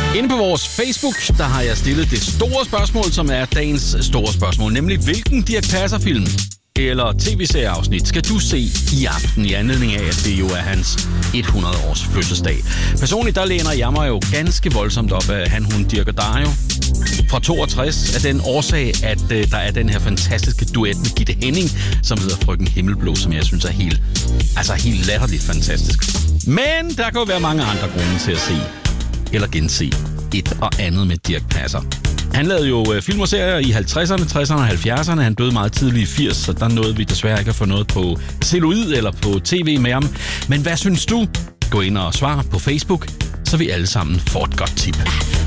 Inde på vores Facebook, der har jeg stillet det store spørgsmål, som er dagens store spørgsmål, nemlig hvilken Dirch Passer-film eller tv-serieafsnit skal du se i aften i anledning af, at det jo er hans 100-års fødselsdag. Personligt, der læner jeg mig jo ganske voldsomt op af hun Dirch og Dario fra 62 af den årsag, at der er den her fantastiske duet med Gitte Henning, som hedder Frøken Himmelblå, som jeg synes er helt latterligt fantastisk. Men der kan jo være mange andre grunde til at se eller gense et og andet med Dirch Passer. Han lavede jo film og serier i 50'erne, 60'erne og 70'erne. Han døde meget tidligt i 80'erne, så der nåede vi desværre ikke at få noget på celluloid eller på tv med ham. Men hvad synes du? Gå ind og svar på Facebook, så vi alle sammen får et godt tip.